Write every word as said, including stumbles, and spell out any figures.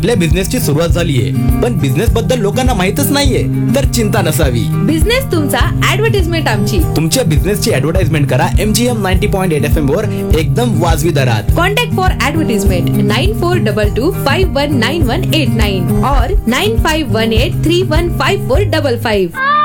आपल्या बिझनेसची सुरुवात झालीये, पण बिझनेस बद्दल लोकांना माहितच नाहीये, तर चिंता नसावी. बिझनेस तुमचा, ऍडव्हर्टाइजमेंट आमची. तुमच्या बिझनेसची ऍडव्हर्टाइजमेंट करा M G M ninety point eight F M वर एकदम वाजवी दरात. Contact for advertisement nine four double two five one nine one eight nine और nine five one eight three one five four double five.